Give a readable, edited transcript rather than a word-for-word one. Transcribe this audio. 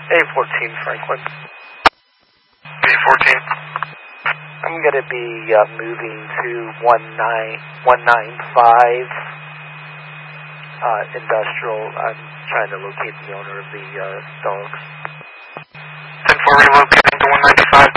A14 Franklin. A14. I'm going to be moving to 195 Industrial. I'm trying to locate the owner of the dogs. 10-4 relocating to 195.